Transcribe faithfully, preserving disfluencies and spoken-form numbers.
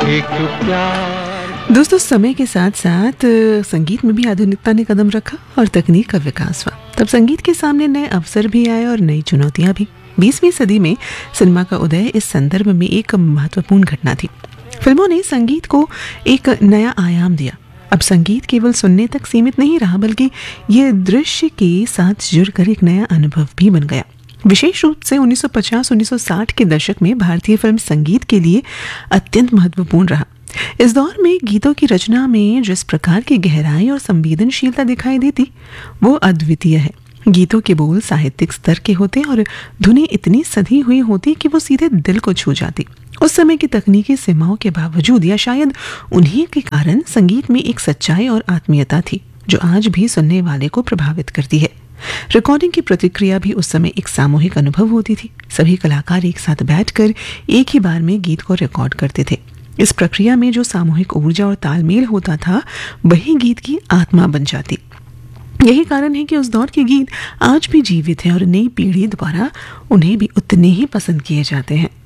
एक प्यार। दोस्तों, समय के साथ साथ संगीत में भी आधुनिकता ने कदम रखा और तकनीक का विकास हुआ। तब संगीत के सामने नए अवसर भी आए और नई चुनौतियां भी। बीसवीं सदी में सिनेमा का उदय इस संदर्भ में एक महत्वपूर्ण घटना थी। फिल्मों ने संगीत को एक नया आयाम दिया। अब संगीत केवल सुनने तक सीमित नहीं रहा, बल्कि ये दृश्य के साथ जुड़कर एक नया अनुभव भी बन गया। विशेष रूप से उन्नीस सौ पचास उन्नीस सौ साठ के दशक में भारतीय फिल्म संगीत के लिए अत्यंत महत्वपूर्ण रहा। इस दौर में गीतों की रचना में जिस प्रकार की गहराई और संवेदनशीलता दिखाई देती, वो अद्वितीय है। गीतों के बोल साहित्यिक स्तर के होते और धुनें इतनी सधी हुई होती कि वो सीधे दिल को छू जाती। उस समय की तकनीकी सीमाओं के बावजूद, या शायद उन्हीं के कारण, संगीत में एक सच्चाई और आत्मीयता थी जो आज भी सुनने वाले को प्रभावित करती है। रिकॉर्डिंग की प्रतिक्रिया भी उस समय एक सामूहिक अनुभव होती थी। सभी कलाकार एक साथ बैठकर एक ही बार में गीत को रिकॉर्ड करते थे। इस प्रक्रिया में जो सामूहिक ऊर्जा और तालमेल होता था, वही गीत की आत्मा बन जाती। यही कारण है कि उस दौर के गीत आज भी जीवित हैं और नई पीढ़ी द्वारा उन्हें भी उतने ही पसंद किए जाते हैं।